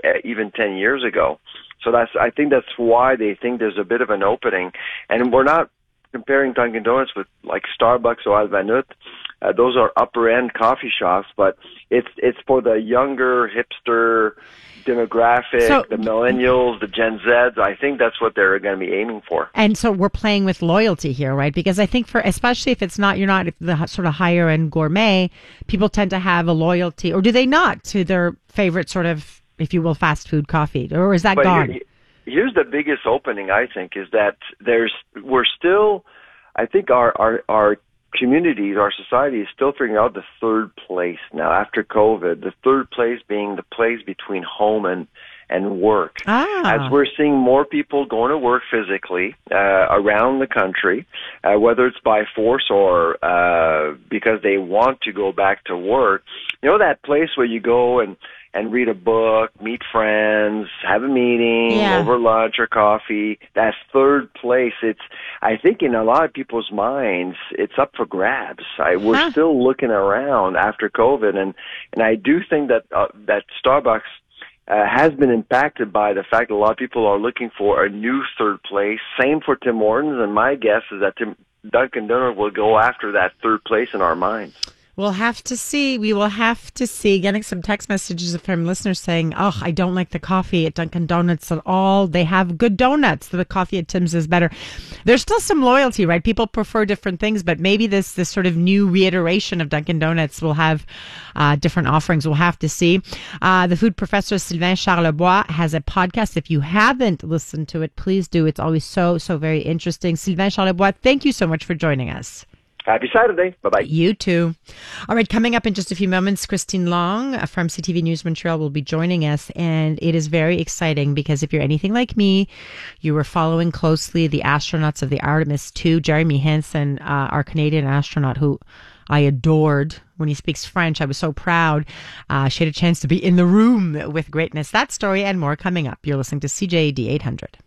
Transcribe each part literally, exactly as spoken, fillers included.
uh, even ten years ago. So that's, I think that's why they think there's a bit of an opening. And we're not comparing Dunkin' Donuts with like Starbucks or Albanut. Uh, those are upper-end coffee shops, but it's it's for the younger, hipster demographic, so, the millennials, the Gen Zs. I think that's what they're going to be aiming for. And so we're playing with loyalty here, right? Because I think for, especially if it's not, you're not the sort of higher end gourmet, people tend to have a loyalty, or do they not, to their favorite sort of, if you will, fast food coffee, or is that but gone? Here, here's the biggest opening, I think, is that there's, we're still, I think our, our, our communities, our society is still figuring out the third place now after COVID, the third place being the place between home and, and work. Ah. As we're seeing more people going to work physically uh, around the country, uh, whether it's by force or uh, because they want to go back to work, you know, that place where you go and and read a book, meet friends, have a meeting, yeah. over lunch or coffee. That third place, it's, I think in a lot of people's minds, it's up for grabs. I, we're huh. still looking around after COVID, and, and I do think that uh, that Starbucks uh, has been impacted by the fact that a lot of people are looking for a new third place. Same for Tim Hortons, and my guess is that Tim, Dunkin' Donuts will go after that third place in our minds. We'll have to see. We will have to see. Getting some text messages from listeners saying, oh, I don't like the coffee at Dunkin' Donuts at all. They have good donuts. The coffee at Tim's is better. There's still some loyalty, right? People prefer different things, but maybe this this sort of new reiteration of Dunkin' Donuts will have uh, different offerings. We'll have to see. Uh, the food professor Sylvain Charlebois has a podcast. If you haven't listened to it, please do. It's always so, so very interesting. Sylvain Charlebois, thank you so much for joining us. Happy Saturday. Bye-bye. You too. All right, coming up in just a few moments, Christine Long from C T V News Montreal will be joining us, and it is very exciting because if you're anything like me, you were following closely the astronauts of the Artemis two. Jeremy Hansen, uh, our Canadian astronaut who I adored. When he speaks French, I was so proud. Uh, she had a chance to be in the room with greatness. That story and more coming up. You're listening to C J A D eight hundred.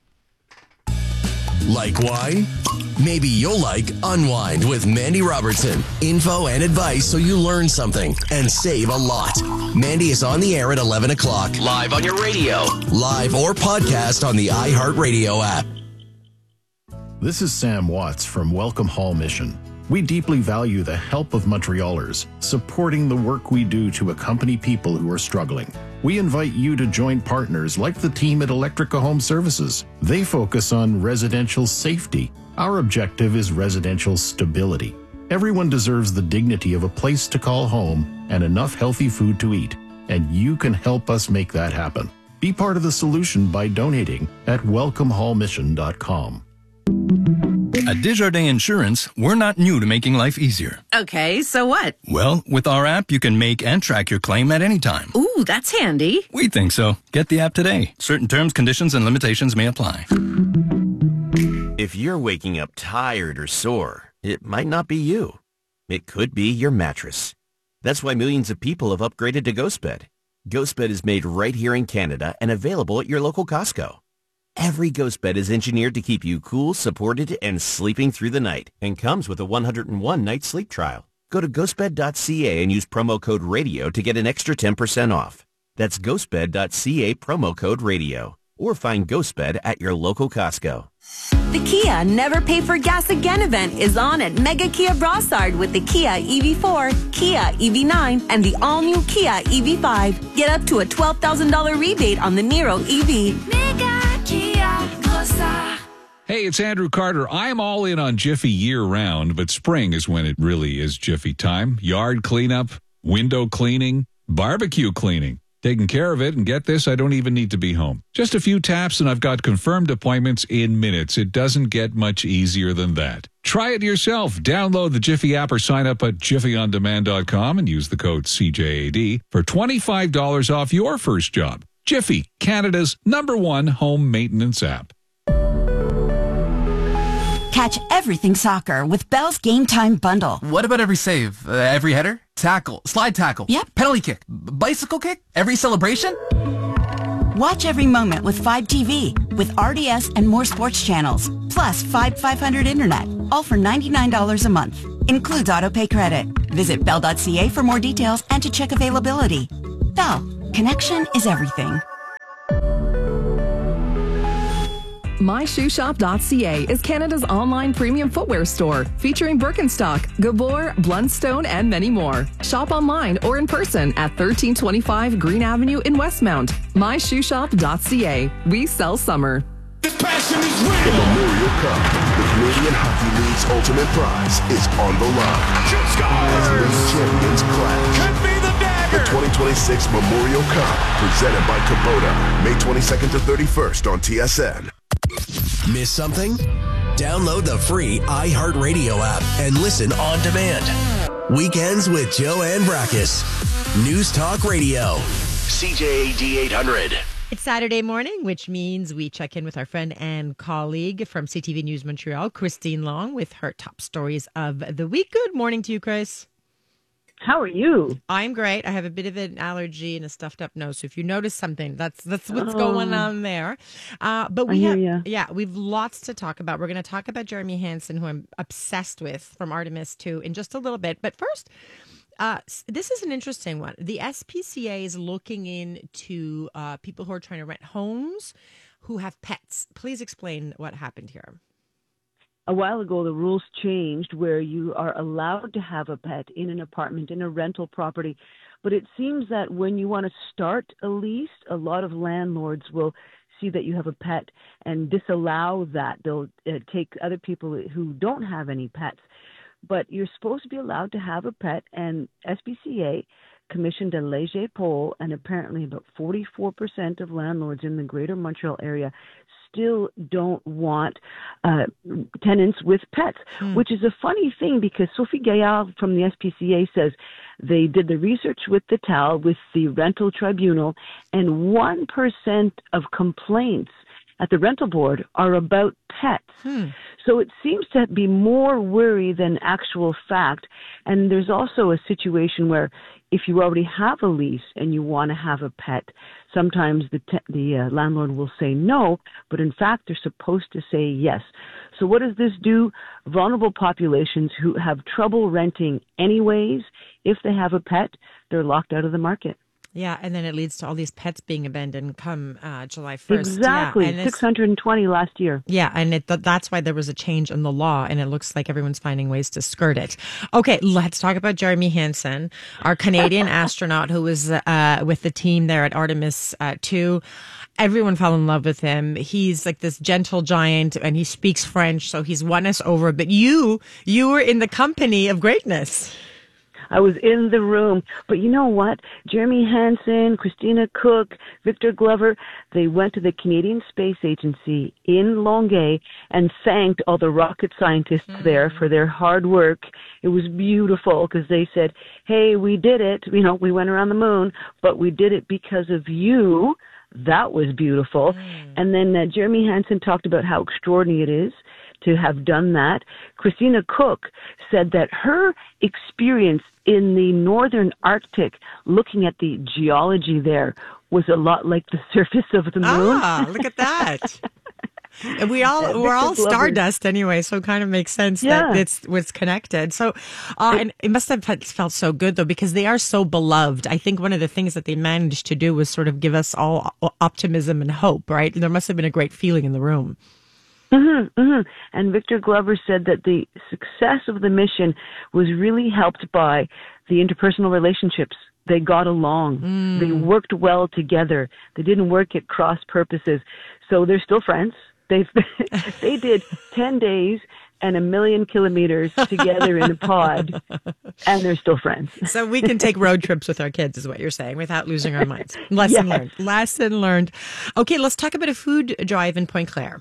Like why? Maybe you'll like Unwind with Mandy Robertson. Info and advice so you learn something and save a lot. Mandy is on the air at eleven o'clock. Live on your radio. Live or podcast on the iHeartRadio app. This is Sam Watts from Welcome Hall Mission. We deeply value the help of Montrealers, supporting the work we do to accompany people who are struggling. We invite you to join partners like the team at Electrica Home Services. They focus on residential safety. Our objective is residential stability. Everyone deserves the dignity of a place to call home and enough healthy food to eat, and you can help us make that happen. Be part of the solution by donating at welcome hall mission dot com. At Desjardins Insurance, we're not new to making life easier. Okay, so what? Well, with our app, you can make and track your claim at any time. Ooh, that's handy. We think so. Get the app today. Certain terms, conditions, and limitations may apply. If you're waking up tired or sore, it might not be you. It could be your mattress. That's why millions of people have upgraded to GhostBed. GhostBed is made right here in Canada and available at your local Costco. Every GhostBed is engineered to keep you cool, supported, and sleeping through the night, and comes with a one hundred one night sleep trial. Go to ghostbed dot c a and use promo code RADIO to get an extra ten percent off. That's ghostbed dot c a promo code RADIO. Or find GhostBed at your local Costco. The Kia Never Pay for Gas Again event is on at Mega Kia Brossard with the Kia E V four, Kia E V nine, and the all-new Kia E V five. Get up to a twelve thousand dollars rebate on the Niro E V. Mega Kia Brossard. Hey, it's Andrew Carter. I'm all in on Jiffy year-round, but spring is when it really is Jiffy time. Yard cleanup, window cleaning, barbecue cleaning. Taking care of it, and get this, I don't even need to be home. Just a few taps and I've got confirmed appointments in minutes. It doesn't get much easier than that. Try it yourself. Download the Jiffy app or sign up at jiffy on demand dot com and use the code C J A D for twenty-five dollars off your first job. Jiffy, Canada's number one home maintenance app. Catch everything soccer with Bell's Game Time Bundle. What about every save? Uh, every header? Tackle? Slide tackle? Yep. Penalty kick? B- bicycle kick? Every celebration? Watch every moment with five T V, with R D S and more sports channels, plus five five hundred internet, all for ninety-nine dollars a month. Includes autopay credit. Visit bell dot c a for more details and to check availability. Bell, connection is everything. my shoe shop dot c a is Canada's online premium footwear store, featuring Birkenstock, Gabor, Blundstone, and many more. Shop online or in person at thirteen twenty-five Green Avenue in Westmount. my shoe shop dot c a. We sell summer. The Memorial Cup, the Canadian Hockey League's ultimate prize, is on the line. As league champions clash. Could be the dagger. The twenty twenty-six Memorial Cup, presented by Kubota, May twenty-second to thirty-first on T S N. Miss something? Download the free iHeartRadio app and listen on demand. Weekends with Joanne Brackus. News Talk Radio. C J A D eight hundred. It's Saturday morning, which means we check in with our friend and colleague from C T V News Montreal, Christine Long, with her top stories of the week. Good morning to you, Chris. How are you? I'm great. I have a bit of an allergy and a stuffed up nose. So if you notice something, that's that's what's oh, going on there. Uh, but we I have, hear ya. yeah, we've lots to talk about. We're going to talk about Jeremy Hansen, who I'm obsessed with, from Artemis two, in just a little bit. But first, Uh, this is an interesting one. The S P C A is looking into uh, people who are trying to rent homes who have pets. Please explain what happened here. A while ago, the rules changed where you are allowed to have a pet in an apartment, in a rental property. But it seems that when you want to start a lease, a lot of landlords will see that you have a pet and disallow that. They'll uh, take other people who don't have any pets. But you're supposed to be allowed to have a pet, and S P C A commissioned a léger poll, and apparently about forty-four percent of landlords in the greater Montreal area still don't want uh, tenants with pets, mm. which is a funny thing because Sophie Gaillard from the S P C A says they did the research with the T A L, with the rental tribunal, and one percent of complaints at the rental board are about pets. Hmm. So it seems to be more worry than actual fact. And there's also a situation where if you already have a lease and you want to have a pet, sometimes the te- the uh, landlord will say no, but in fact they're supposed to say yes. So what does this do? Vulnerable populations who have trouble renting anyways, if they have a pet, they're locked out of the market. Yeah, and then it leads to all these pets being abandoned come uh, July first. Exactly, yeah, six hundred twenty last year. Yeah, and it, th- that's why there was a change in the law, and it looks like everyone's finding ways to skirt it. Okay, let's talk about Jeremy Hansen, our Canadian astronaut who was uh, with the team there at Artemis uh, two. Everyone fell in love with him. He's like this gentle giant, and he speaks French, so he's won us over. But you, you were in the company of greatness. I was in the room. But you know what? Jeremy Hansen, Christina Cook, Victor Glover, they went to the Canadian Space Agency in Longueuil and thanked all the rocket scientists mm. there for their hard work. It was beautiful because they said, hey, we did it. You know, we went around the moon, but we did it because of you. That was beautiful. Mm. And then uh, Jeremy Hansen talked about how extraordinary it is to have done that. Christina Cook said that her experience in the northern Arctic, looking at the geology there, was a lot like the surface of the moon. Ah, look at that. And we all, we're all stardust anyway, so it kind of makes sense yeah. that it's what's connected. So, uh, and it must have felt so good though, because they are so beloved. I think one of the things that they managed to do was sort of give us all optimism and hope, right? There must have been a great feeling in the room. Mm-hmm, mm-hmm. And Victor Glover said that the success of the mission was really helped by the interpersonal relationships. They got along. Mm. They worked well together. They didn't work at cross purposes. So they're still friends. They've they did ten days and a million kilometers together in a pod, and they're still friends. So we can take road trips with our kids, is what you're saying, without losing our minds. Lesson yes. learned. Lesson learned. Okay, let's talk about a food drive in Pointe Claire.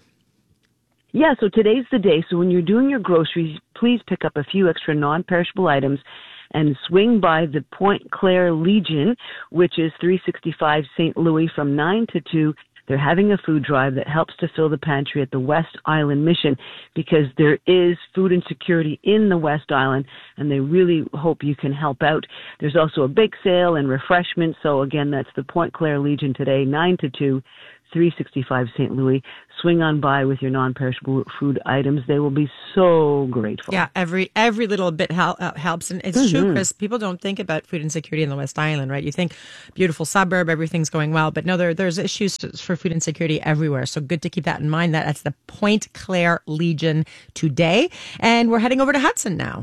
Yeah, so today's the day. So when you're doing your groceries, please pick up a few extra non-perishable items and swing by the Pointe Claire Legion, which is three sixty-five Saint Louis from nine to two. They're having a food drive that helps to fill the pantry at the West Island Mission because there is food insecurity in the West Island, and they really hope you can help out. There's also a bake sale and refreshments. So again, that's the Pointe Claire Legion today, nine to two. three sixty-five Saint Louis. Swing on by with your non-perishable food items. They will be so grateful. Yeah, every every little bit hel- uh, helps. And it's Mm-hmm. true, Chris. People don't think about food insecurity in the West Island, right? You think beautiful suburb, everything's going well. But no, there there's issues for food insecurity everywhere. So good to keep that in mind. That That's the Point Claire Legion today. And we're heading over to Hudson now.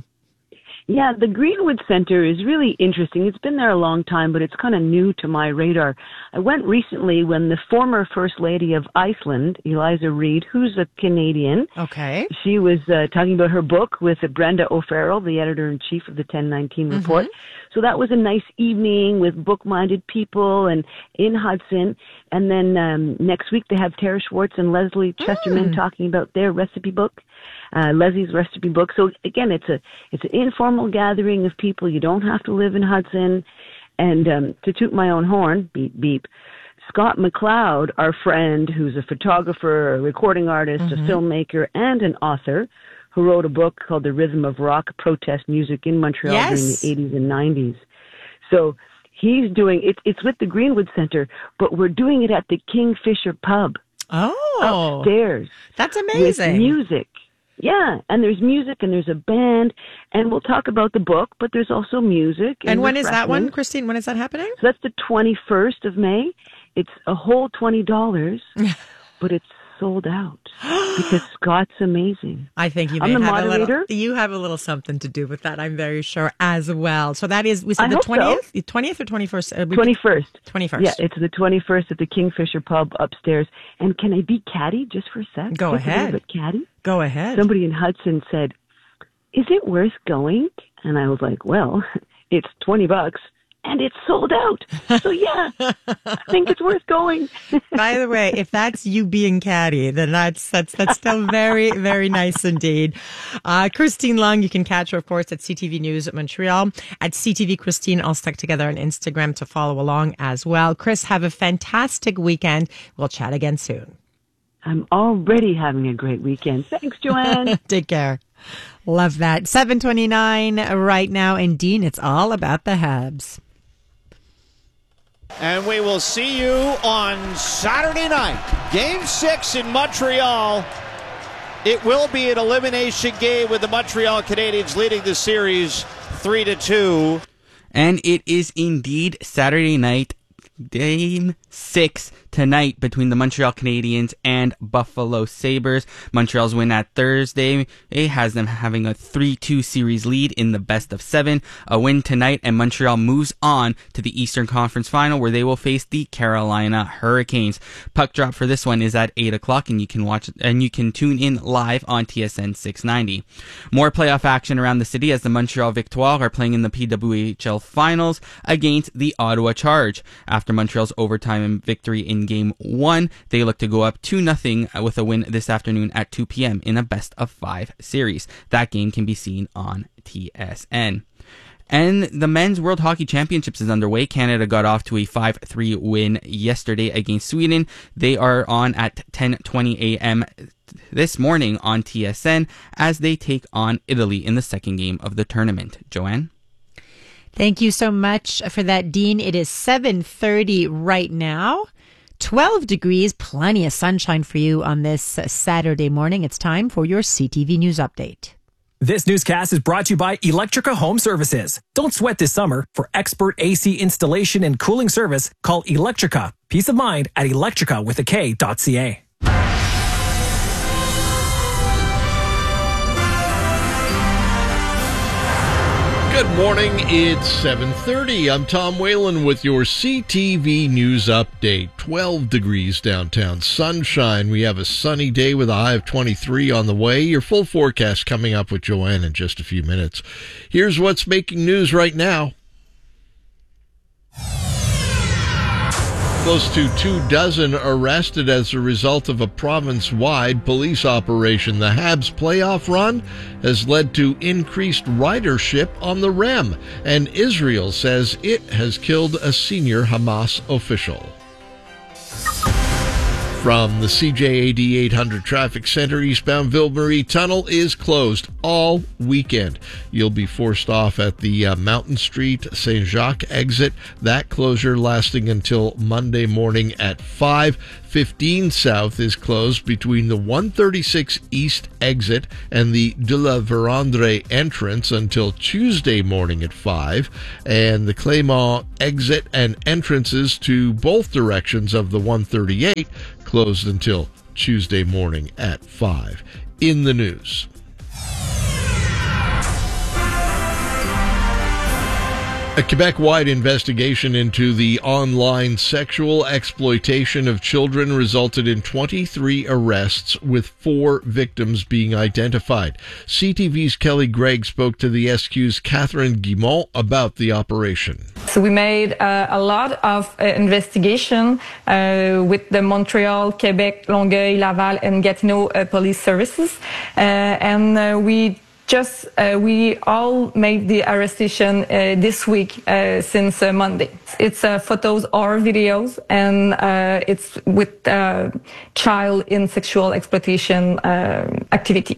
Yeah, the Greenwood Center is really interesting. It's been there a long time, but it's kind of new to my radar. I went recently when the former First Lady of Iceland, Eliza Reid, who's a Canadian, Okay. she was uh, talking about her book with Brenda O'Farrell, the editor-in-chief of the ten nineteen Mm-hmm. report. So that was a nice evening with book-minded people and in Hudson. And then um, next week they have Tara Schwartz and Leslie Chesterman Mm. talking about their recipe book. Uh, Leslie's recipe book. So again, it's a it's an informal gathering of people. You don't have to live in Hudson. And um, to toot my own horn, beep beep. Scott McLeod, our friend, who's a photographer, a recording artist, Mm-hmm. a filmmaker, and an author, who wrote a book called The Rhythm of Rock: Protest Music in Montreal Yes. during the eighties and nineties. So he's doing it. It's with the Greenwood Center, but we're doing it at the Kingfisher Pub Oh, upstairs. that's With amazing. music. Yeah, and there's music and there's a band, and we'll talk about the book, but there's also music. And when is that one, refreshments. Christine? When is that happening? So that's the twenty-first of May. It's a whole twenty dollars, but it's sold out because Scott's amazing. I think you may I'm the have a moderator. little. You have a little something to do with that. I'm very sure as well. So that is we I said the hope so. twentieth, the twentieth or twenty first. twenty-first. Twenty first. Yeah, it's the twenty-first at the Kingfisher Pub upstairs. And can I be catty just for a sec? Go Just a little ahead. bit catty? Go ahead. Somebody in Hudson said, "Is it worth going?" And I was like, "Well, it's twenty bucks and it's sold out. So yeah, I think it's worth going." By the way, if that's you being catty, then that's that's that's still very very nice indeed. Uh, Christine Long, you can catch her, of course, at C T V News at Montreal, at C T V Christine, all stuck together on Instagram to follow along as well. Chris, have a fantastic weekend. We'll chat again soon. I'm already having a great weekend. Thanks, Joanne. Take care. Love that. seven twenty-nine right now. And Dean, it's all about the Habs. And we will see you on Saturday night. Game six in Montreal. It will be an elimination game with the Montreal Canadiens leading the series three to two. And it is indeed Saturday night, game six tonight between the Montreal Canadiens and Buffalo Sabres. Montreal's win at Thursday, it has them having a three two series lead in the best of seven. A win tonight and Montreal moves on to the Eastern Conference Final where they will face the Carolina Hurricanes. Puck drop for this one is at eight o'clock and you can watch and you can tune in live on T S N six ninety. More playoff action around the city as the Montreal Victoire are playing in the P W H L Finals against the Ottawa Charge. After Montreal's overtime victory in Game one, they look to go up two nothing with a win this afternoon at two p.m. in a best of five series. That game can be seen on T S N. And the Men's World Hockey Championships is underway. Canada got off to a five three win yesterday against Sweden. They are on at ten twenty a.m. this morning on T S N as they take on Italy in the second game of the tournament. Joanne? Thank you so much for that, Dean. It is seven thirty right now. twelve degrees, plenty of sunshine for you on this uh, Saturday morning. It's time for your C T V News Update. This newscast is brought to you by Electrica Home Services. Don't sweat this summer. For expert A C installation and cooling service, call Electrica. Peace of mind at electrica with a K dot C A. Good morning, it's seven thirty. I'm Tom Whalen with your C T V News Update. twelve degrees downtown, sunshine. We have a sunny day with a high of twenty-three on the way. Your full forecast coming up with Joanne in just a few minutes. Here's what's making news right now. Close to two dozen arrested as a result of a province-wide police operation. The Habs playoff run has led to increased ridership on the R E M, and Israel says it has killed a senior Hamas official. From the C J A D eight hundred Traffic Center, eastbound Ville-Marie Tunnel is closed all weekend. You'll be forced off at the uh, Mountain Street Saint Jacques exit. That closure lasting until Monday morning at five. fifteen South is closed between the one thirty-six East exit and the De la Vérendrye entrance until Tuesday morning at five, and the Clément exit and entrances to both directions of the one thirty-eight closed until Tuesday morning at five. In the news. A Quebec-wide investigation into the online sexual exploitation of children resulted in twenty-three arrests, with four victims being identified. C T V's Kelly Gregg spoke to the S Q's Catherine Guimont about the operation. So we made uh, a lot of uh, investigation uh, with the Montreal, Quebec, Longueuil, Laval, and Gatineau uh, police services, uh, and uh, we Just, uh, we all made the arrestation uh, this week uh, since uh, Monday. It's uh, photos or videos, and uh, it's with uh, child in sexual exploitation uh, activity.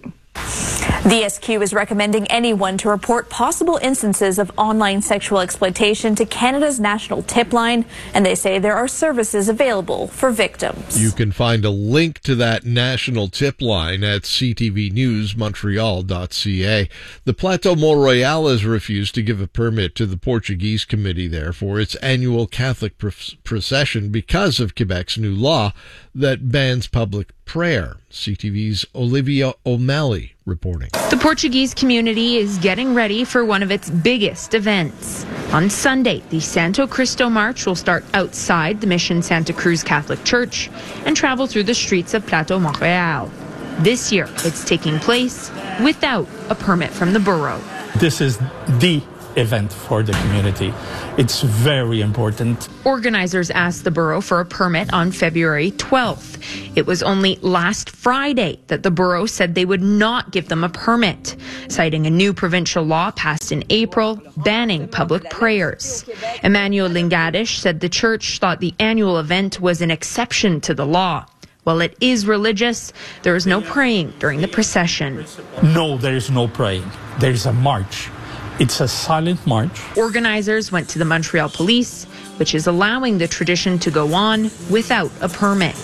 The S Q is recommending anyone to report possible instances of online sexual exploitation to Canada's National Tip Line, and they say there are services available for victims. You can find a link to that national tip line at c t v news montreal dot c a. The Plateau Mont Royal has refused to give a permit to the Portuguese committee there for its annual Catholic procession because of Quebec's new law that bans public prayer. C T V's Olivia O'Malley reporting. The Portuguese community is getting ready for one of its biggest events. On Sunday, the Santo Cristo March will start outside the Mission Santa Cruz Catholic Church and travel through the streets of Plateau Mont Royal. This year, it's taking place without a permit from the borough. This is the event for the community. It's very important. Organizers asked the borough for a permit on February twelfth. It was only last Friday that the borough said they would not give them a permit, citing a new provincial law passed in April banning public prayers. Emmanuel Lingadish said the church thought the annual event was an exception to the law. While it is religious, there is no praying during the procession. No, there is no praying. There is a march. It's a silent march. Organizers went to the Montreal Police, which is allowing the tradition to go on without a permit.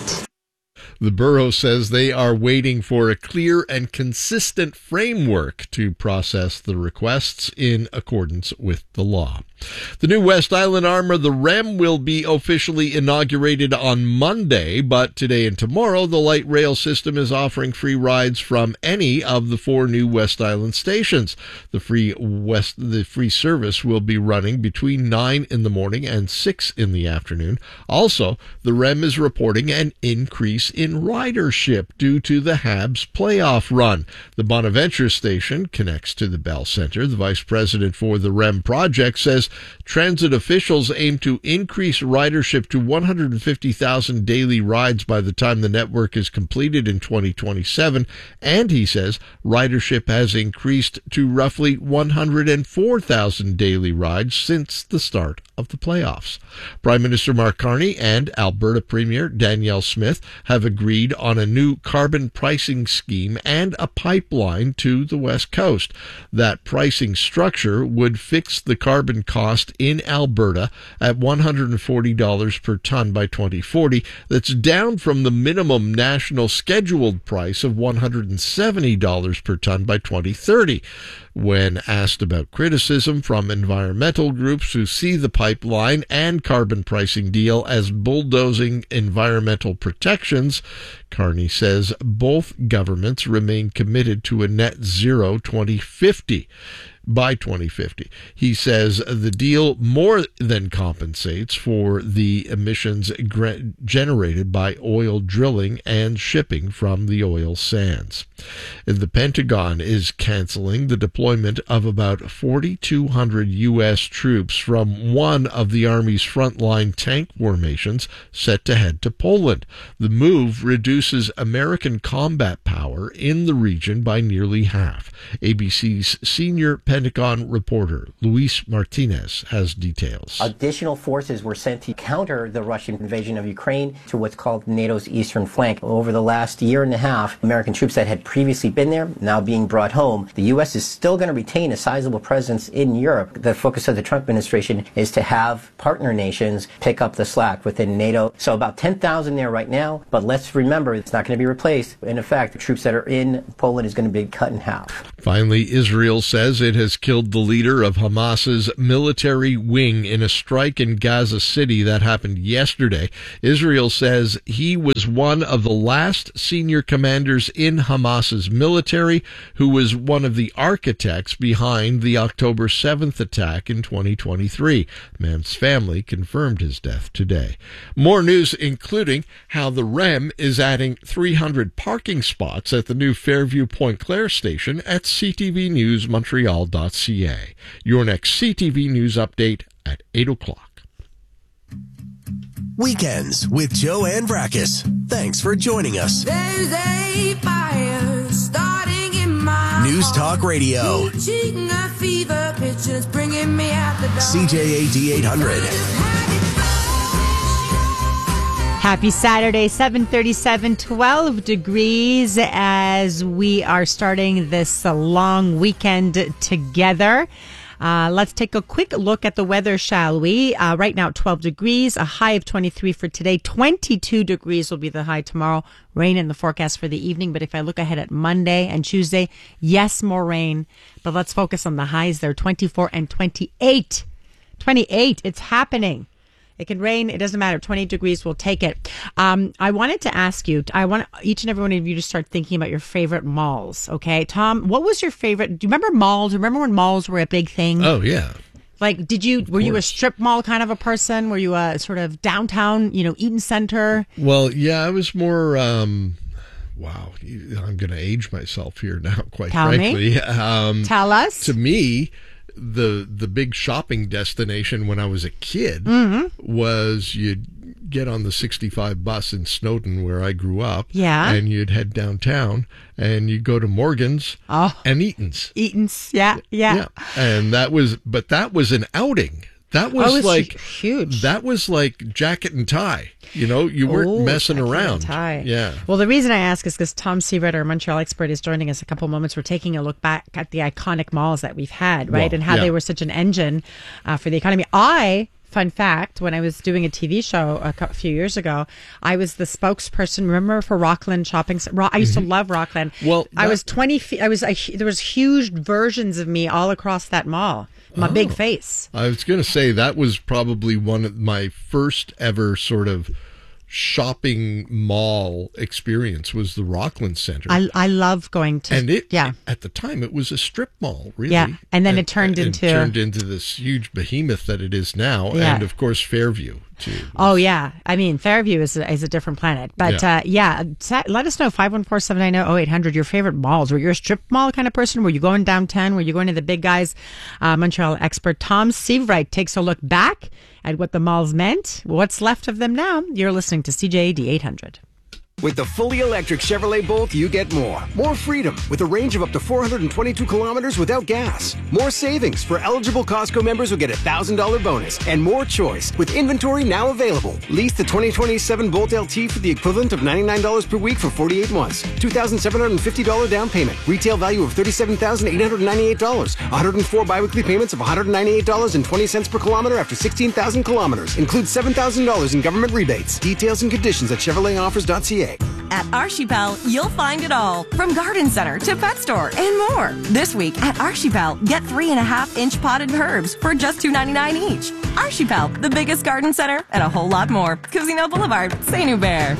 The borough says they are waiting for a clear and consistent framework to process the requests in accordance with the law. The new West Island arm of the R E M will be officially inaugurated on Monday, but today and tomorrow the light rail system is offering free rides from any of the four new West Island stations. The free West the free service will be running between nine in the morning and six in the afternoon. Also, the R E M is reporting an increase in ridership due to the Habs playoff run. The Bonaventure station connects to the Bell Centre. The vice president for the R E M project says transit officials aim to increase ridership to one hundred fifty thousand daily rides by the time the network is completed in twenty twenty-seven, and he says ridership has increased to roughly one hundred four thousand daily rides since the start of the playoffs. Prime Minister Mark Carney and Alberta Premier Danielle Smith have agreed on a new carbon pricing scheme and a pipeline to the West Coast. That pricing structure would fix the carbon cost in Alberta at one hundred forty dollars per ton by twenty forty. That's down from the minimum national scheduled price of one hundred seventy dollars per ton by twenty thirty. When asked about criticism from environmental groups who see the pipeline and carbon pricing deal as bulldozing environmental protections, Carney says both governments remain committed to a net zero twenty fifty. By twenty fifty. He says the deal more than compensates for the emissions gra- generated by oil drilling and shipping from the oil sands. The Pentagon is canceling the deployment of about forty-two hundred U S troops from one of the Army's frontline tank formations set to head to Poland. The move reduces American combat power in the region by nearly half. A B C's senior Pentagon reporter Luis Martinez has details. Additional forces were sent to counter the Russian invasion of Ukraine to what's called NATO's eastern flank. Over the last year and a half, American troops that had previously been there now being brought home. The U S is still going to retain a sizable presence in Europe. The focus of the Trump administration is to have partner nations pick up the slack within NATO. So about ten thousand there right now, but let's remember it's not going to be replaced. In effect, the troops that are in Poland is going to be cut in half. Finally, Israel says it has killed the leader of Hamas's military wing in a strike in Gaza City that happened yesterday. Israel says he was one of the last senior commanders in Hamas's military who was one of the architects behind the October seventh attack in twenty twenty-three. The man's family confirmed his death today. More news, including how the R E M is adding three hundred parking spots at the new Fairview Point Claire station at c t v news montreal dot c a. Your next C T V News update at eight o'clock. Weekends with Joanne Brackus. Thanks for joining us. There's a fire starting in my News Talk Radio. Reaching a fever pitch and it's bringing me out the door. C J A D eight hundred. Happy Saturday, seven thirty-seven, twelve degrees as we are starting this uh, long weekend together. Uh, let's take a quick look at the weather, shall we? Uh, right now, twelve degrees, a high of twenty-three for today. twenty-two degrees will be the high tomorrow. Rain in the forecast for the evening. But if I look ahead at Monday and Tuesday, yes, more rain. But let's focus on the highs there, twenty-four and twenty-eight. twenty-eight, it's happening. It can rain. It doesn't matter. twenty degrees, we'll take it. Um, I wanted to ask you, I want each and every one of you to start thinking about your favorite malls, okay? Tom, what was your favorite? Do you remember malls? Remember when malls were a big thing? Oh, yeah. Like, did you, were you a strip mall kind of a person? Were you a sort of downtown, you know, Eaton Center? Well, yeah, I was more, um, wow, I'm going to age myself here now, quite Tell frankly. me. Um, Tell us. To me, the the big shopping destination when I was a kid mm-hmm. was you'd get on the sixty-five bus in Snowdon where I grew up, yeah, and you'd head downtown and you'd go to Morgan's oh. and Eaton's. Eaton's, yeah, yeah, yeah, and that was, but that was an outing. That was, oh, was like huge. That was like jacket and tie. You know, you weren't oh, messing around. Tie. Yeah. Well, the reason I ask is because Tom Seaver, our Montreal expert, is joining us a couple moments. We're taking a look back at the iconic malls that we've had, right, well, and how yeah. they were such an engine uh, for the economy. I. Fun fact, when I was doing a T V show a few years ago, I was the spokesperson, remember, for Rockland Shopping Center. I used mm-hmm. to love Rockland. Well, I was twenty feet, I was, I, there was huge versions of me all across that mall. My oh. big face. I was going to say that was probably one of my first ever sort of shopping mall experience was the Rockland Center. I I love going to and it yeah. at the time it was a strip mall, really. Yeah, and then and, it turned and into it turned into this huge behemoth that it is now, yeah. and of course Fairview too. Oh yeah, I mean Fairview is a, is a different planet, but yeah, uh, yeah sa- let us know five one four seven nine zero oh eight hundred your favorite malls. Were you a strip mall kind of person? Were you going downtown? Were you going to the big guys? Uh, Montreal expert Tom Seabright takes a look back at what the malls meant, what's left of them now. You're listening to C J A D eight hundred. With the fully electric Chevrolet Bolt, you get more. More freedom with a range of up to four hundred twenty-two kilometers without gas. More savings. For eligible Costco members who get a one thousand dollars bonus. And more choice with inventory now available. Lease the twenty twenty-seven Bolt L T for the equivalent of ninety-nine dollars per week for forty-eight months. two thousand seven hundred fifty dollars down payment. Retail value of thirty-seven thousand eight hundred ninety-eight dollars. one hundred four biweekly payments of one hundred ninety-eight dollars and twenty cents per kilometer after sixteen thousand kilometers. Includes seven thousand dollars in government rebates. Details and conditions at Chevrolet Offers dot c a. At Archipel, you'll find it all, from garden center to pet store and more. This week at Archipel, get three and a half inch potted herbs for just two ninety-nine each. Archipel, the biggest garden center, and a whole lot more. Casino Boulevard, Saint Hubert.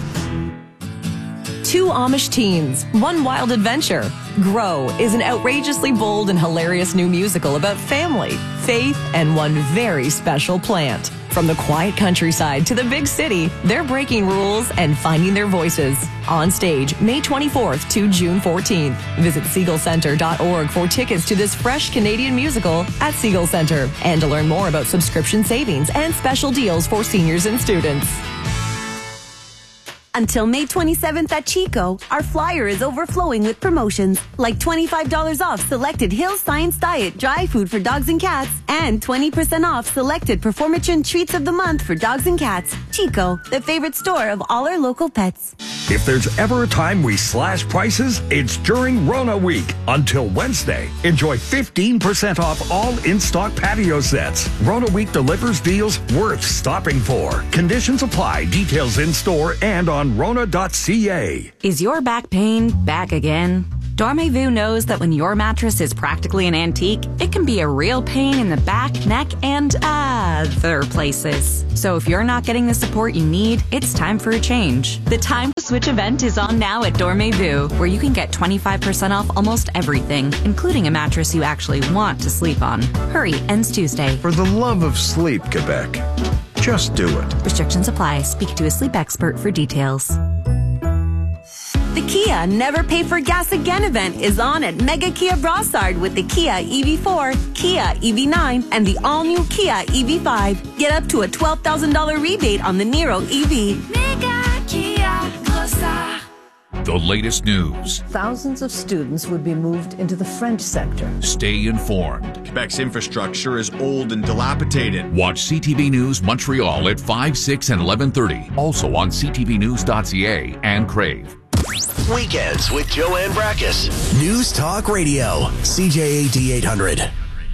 Two Amish teens, one wild adventure. Grow is an outrageously bold and hilarious new musical about family, faith, and one very special plant. From the quiet countryside to the big city, they're breaking rules and finding their voices. On stage, May twenty-fourth to June fourteenth. Visit Siegel Center dot org for tickets to this fresh Canadian musical at Siegel Center, and to learn more about subscription savings and special deals for seniors and students. Until May twenty-seventh at Chico, our flyer is overflowing with promotions like twenty-five dollars off selected Hill Science Diet dry food for dogs and cats and twenty percent off selected Performatrin treats of the month for dogs and cats. Chico, the favorite store of all our local pets. If there's ever a time we slash prices, it's during Rona Week. Until Wednesday, enjoy fifteen percent off all in-stock patio sets. Rona Week delivers deals worth stopping for. Conditions apply. Details in store and on rona dot c a. Is your back pain back again? Dormez-vous knows that when your mattress is practically an antique, it can be a real pain in the back, neck, and other places. So if you're not getting the support you need, it's time for a change. The Time to Switch event is on now at Dormez-vous, where you can get twenty-five percent off almost everything, including a mattress you actually want to sleep on. Hurry, ends Tuesday. For the love of sleep, Quebec, just do it. Restrictions apply. Speak to a sleep expert for details. The Kia Never Pay for Gas Again event is on at Mega Kia Brossard with the Kia E V four, Kia E V nine, and the all-new Kia E V five. Get up to a twelve thousand dollars rebate on the Niro E V. Mega Kia Brossard. The latest news. Thousands of students would be moved into the French sector. Stay informed. Quebec's infrastructure is old and dilapidated. Watch C T V News Montreal at five, six, and eleven thirty. Also on c t v news dot c a and Crave. Weekends with Joanne Brackus. News Talk Radio. C J A D eight hundred.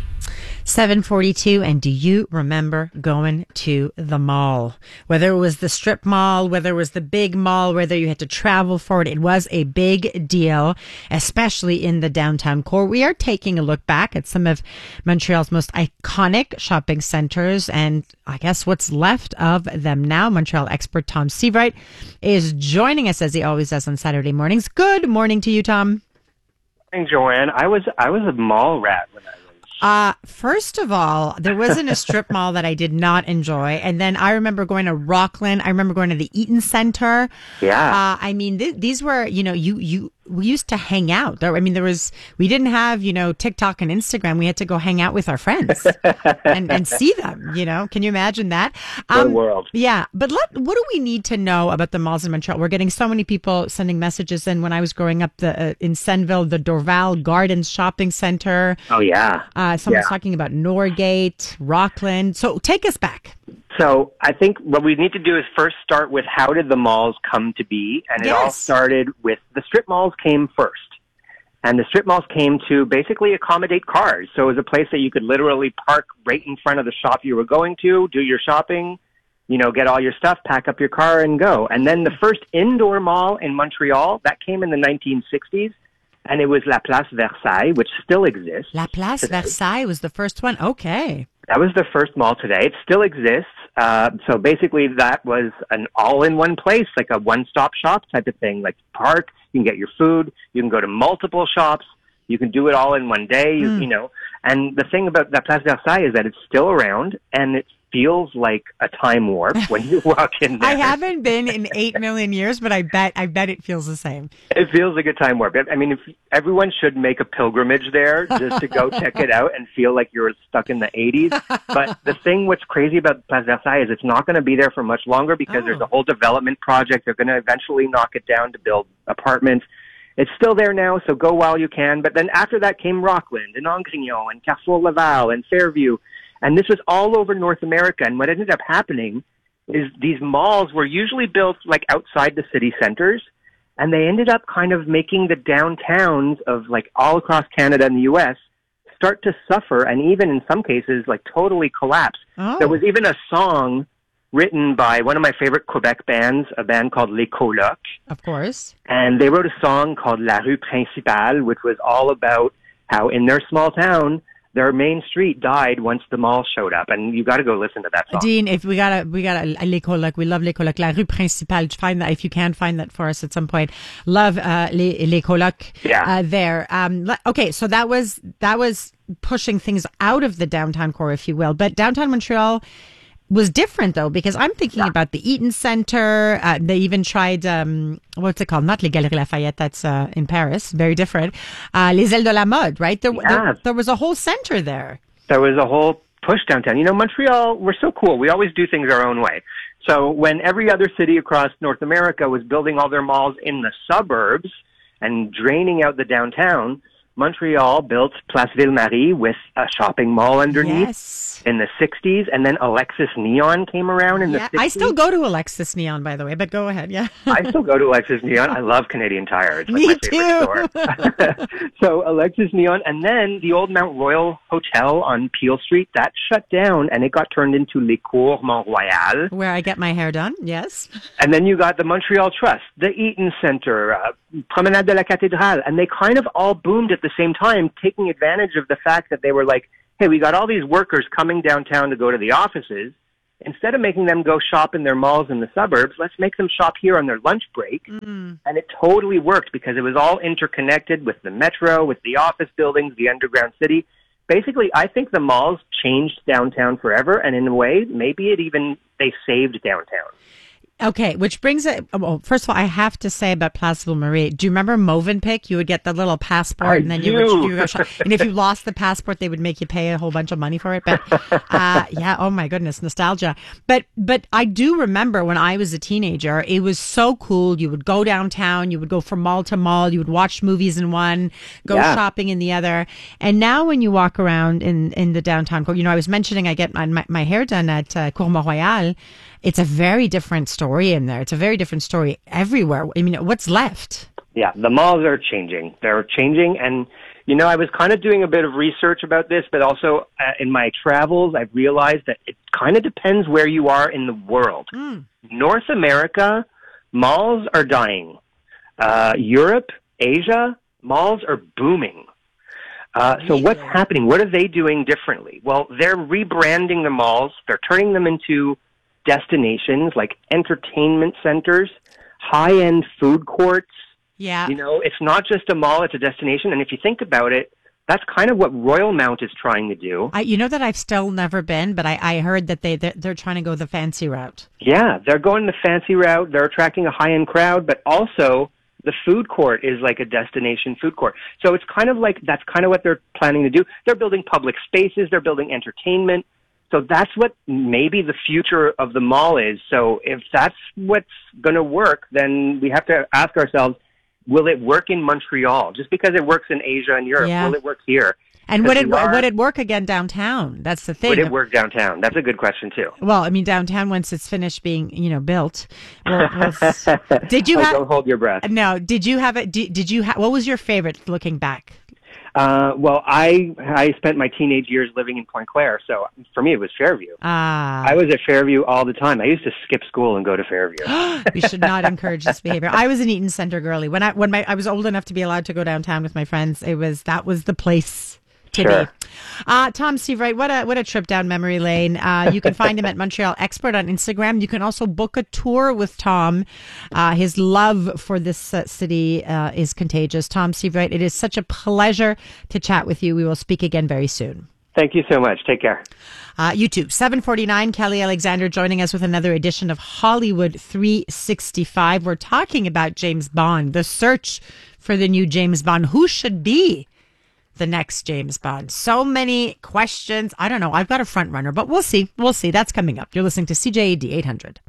seven forty-two, and do you remember going to the mall? Whether it was the strip mall, whether it was the big mall, whether you had to travel for it, it was a big deal, especially in the downtown core. We are taking a look back at some of Montreal's most iconic shopping centers and I guess what's left of them now. Montreal expert Tom Sebright is joining us as he always does on Saturday mornings. Good morning to you, Tom. Morning, Joanne. I was I was a mall rat when I Uh, first of all, there wasn't a strip mall that I did not enjoy. And then I remember going to Rockland. I remember going to the Eaton Center. Yeah. Uh, I mean, th- these were, you know, you, you, we used to hang out. There, I mean, there was, we didn't have, you know, TikTok and Instagram. We had to go hang out with our friends and, and see them, you know. Can you imagine that? What a world. Yeah. But let, what do we need to know about the malls in Montreal? We're getting so many people sending messages in. When I was growing up the, uh, in Senville, the Dorval Gardens Shopping Center. Oh, yeah. Uh, someone's yeah. talking about Norgate, Rockland. So take us back. So I think what we need to do is first start with how did the malls come to be? And it Yes. all started with the strip malls came first. And the strip malls came to basically accommodate cars. So it was a place that you could literally park right in front of the shop you were going to, do your shopping, you know, get all your stuff, pack up your car and go. And then the first indoor mall in Montreal, that came in the nineteen sixties. And it was La Place Versailles, which still exists. La Place today. Versailles was the first one. Okay. That was the first mall today. It still exists. Uh, so basically that was an all-in-one place, like a one-stop shop type of thing. Like park, you can get your food, you can go to multiple shops, you can do it all in one day, you, Mm. you know. And the thing about La Place Versailles is that it's still around, and it feels like a time warp when you walk in there. I haven't been in eight million years, but I bet I bet it feels the same. It feels like a time warp. I mean, if everyone should make a pilgrimage there just to go check it out and feel like you're stuck in the eighties. But the thing what's crazy about Place Versailles is it's not going to be there for much longer because Oh. there's a whole development project. They're going to eventually knock it down to build apartments. It's still there now, so go while you can. But then after that came Rockland and Angrignon and Carrefour Laval and Fairview. And this was all over North America. And what ended up happening is these malls were usually built like outside the city centers. And they ended up kind of making the downtowns of like all across Canada and the U S start to suffer and even in some cases like totally collapse. Oh. There was even a song written by one of my favorite Quebec bands, a band called Les Colocs. Of course. And they wrote a song called La Rue Principale, which was all about how in their small town, their main street died once the mall showed up. And you got to go listen to that song. Dean, if we gotta, we gotta, Les Colocs, we love Les Colocs. La Rue Principale, find that, if you can find that for us at some point. Love, uh, Les, Les Colocs, Yeah. uh, there. Um, le- okay, so that was, that was pushing things out of the downtown core, if you will. But downtown Montreal was different though, because I'm thinking about the Eaton Center. Uh, they even tried, um, what's it called? Not Les Galeries Lafayette, that's uh, in Paris. Very different. Uh, Les Ailes de la Mode, right? There, Yeah. there, there was a whole center there. There was a whole push downtown. You know, Montreal, we're so cool. We always do things our own way. So when every other city across North America was building all their malls in the suburbs and draining out the downtown, Montreal built Place Ville-Marie with a shopping mall underneath Yes. in the sixties, and then Alexis Neon came around in Yeah, the sixties. I still go to Alexis Neon, by the way, but go ahead. Yeah. I still go to Alexis Neon. I love Canadian Tire. It's like Me my favorite too. store. So Alexis Neon, and then the old Mount Royal Hotel on Peel Street, that shut down, and it got turned into Les Cours Mont-Royal. Where I get my hair done. Yes. And then you got the Montreal Trust, the Eaton Center, uh, Promenade de la Cathédrale, and they kind of all boomed at the same time, taking advantage of the fact that they were like, hey, we got all these workers coming downtown to go to the offices. Instead of making them go shop in their malls in the suburbs, let's make them shop here on their lunch break. Mm. And it totally worked because it was all interconnected with the metro, with the office buildings, the underground city. Basically, I think the malls changed downtown forever, and in a way, maybe it even, they saved downtown. Okay, which brings it. Well, first of all, I have to say about Place Ville-Marie. Do you remember Movenpick? You would get the little passport, I and then you do. would you go shop. And if you lost the passport, they would make you pay a whole bunch of money for it. But uh, yeah, oh my goodness, nostalgia. But but I do remember when I was a teenager, it was so cool. You would go downtown, you would go from mall to mall, you would watch movies in one, go Yeah. shopping in the other. And now when you walk around in in the downtown, you know, I was mentioning I get my my, my hair done at uh, Cours Mont-Royal. It's a very different story in there. It's a very different story everywhere. I mean, what's left? Yeah, the malls are changing. They're changing. And, you know, I was kind of doing a bit of research about this, but also uh, in my travels, I've realized that it kind of depends where you are in the world. Mm. North America, malls are dying. Uh, Europe, Asia, malls are booming. Uh, so what's happening? What are they doing differently? Well, they're rebranding the malls. They're turning them into destinations like entertainment centers, high-end food courts. Yeah. You know, it's not just a mall, it's a destination. And if you think about it, that's kind of what Royal Mount is trying to do. I, you know that I've still never been, but I, I heard that they they're, they're trying to go the fancy route. Yeah, they're going the fancy route. They're attracting a high-end crowd, but also the food court is like a destination food court. So it's kind of like that's kind of what they're planning to do. They're building public spaces. They're building entertainment. So that's what maybe the future of the mall is. So if that's what's going to work, then we have to ask ourselves, will it work in Montreal? Just because it works in Asia and Europe, Yeah. will it work here? And would Because it we are- would it work again downtown? That's the thing. Would it work downtown? That's a good question too. Well, I mean, downtown once it's finished being you know built. Well, we'll s- did you Oh, have? don't hold your breath. No. Did you have it? Did, did you? Ha- what was your favorite looking back? Uh, well, I I spent my teenage years living in Pointe Claire, so for me it was Fairview. Ah. I was at Fairview all the time. I used to skip school and go to Fairview. We should not encourage this behavior. I was an Eaton Center girly. When I when my I was old enough to be allowed to go downtown with my friends, it was that was the place to Sure. be. Uh, Tom Seavright, what a what a trip down memory lane. Uh, you can find him at Montreal Expert on Instagram. You can also book a tour with Tom. Uh, his love for this uh, city uh, is contagious. Tom Seavright, it is such a pleasure to chat with you. We will speak again very soon. Thank you so much. Take care. Uh, YouTube, seven forty-nine, Kelly Alexander joining us with another edition of Hollywood three sixty-five. We're talking about James Bond, the search for the new James Bond. Who should be the next James Bond? So many questions. I don't know. I've got a front runner, but we'll see. We'll see. That's coming up. You're listening to C J A D eight hundred.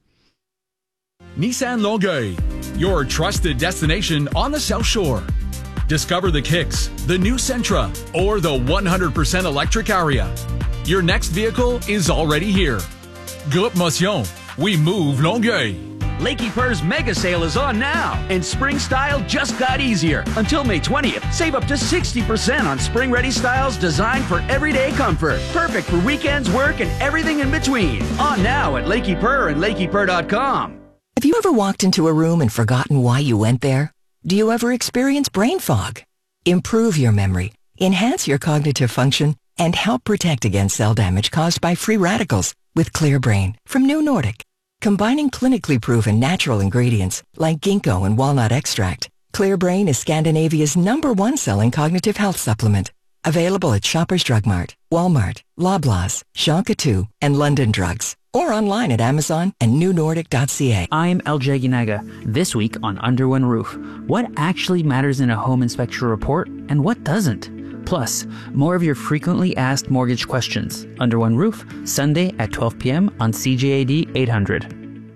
Nissan Longueuil, your trusted destination on the South Shore. Discover the Kicks, the new Sentra, or the one hundred percent electric Aria. Your next vehicle is already here. Groupe Motion, we move Longueuil. Lakey Purr's mega sale is on now, and spring style just got easier. Until May twentieth, save up to sixty percent on spring-ready styles designed for everyday comfort. Perfect for weekends, work, and everything in between. On now at Lakey Purr and lakey purr dot com. Have you ever walked into a room and forgotten why you went there? Do you ever experience brain fog? Improve your memory, enhance your cognitive function, and help protect against cell damage caused by free radicals with Clear Brain from New Nordic. Combining clinically proven natural ingredients like ginkgo and walnut extract, Clear Brain is Scandinavia's number one selling cognitive health supplement. Available at Shoppers Drug Mart, Walmart, Loblaws, Shonka two, and London Drugs. Or online at Amazon and new nordic dot c a. I'm L J Ginaga. This week on Under One Roof, what actually matters in a home inspection report and what doesn't? Plus, more of your frequently asked mortgage questions. Under One Roof, Sunday at twelve p.m. on C J A D eight hundred.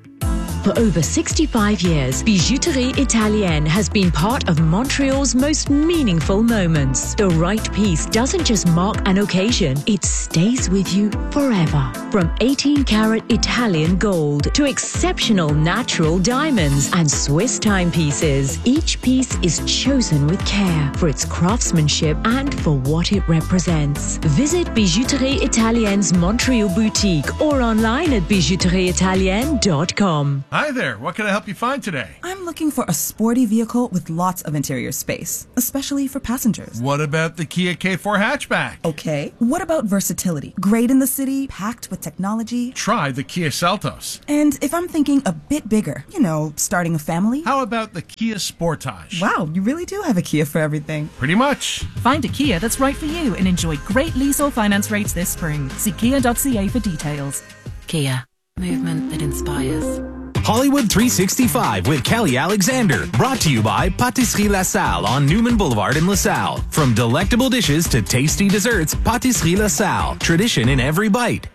For over sixty-five years, Bijouterie Italienne has been part of Montreal's most meaningful moments. The right piece doesn't just mark an occasion, it stays with you forever. From eighteen karat Italian gold to exceptional natural diamonds and Swiss timepieces, each piece is chosen with care for its craftsmanship and for what it represents. Visit Bijouterie Italienne's Montreal boutique or online at bijouterie italienne dot com. Hi there, what can I help you find today? I'm looking for a sporty vehicle with lots of interior space, especially for passengers. What about the Kia K four hatchback? Okay. What about versatility? Great in the city, packed with technology. Try the Kia Seltos. And if I'm thinking a bit bigger, you know, starting a family? How about the Kia Sportage? Wow, you really do have a Kia for everything. Pretty much. Find a Kia that's right for you and enjoy great lease or finance rates this spring. See kia dot c a for details. Kia. Movement that inspires. Hollywood three sixty-five with Kelly Alexander. Brought to you by Pâtisserie La Salle on Newman Boulevard in LaSalle. From delectable dishes to tasty desserts, Pâtisserie La Salle. Tradition in every bite.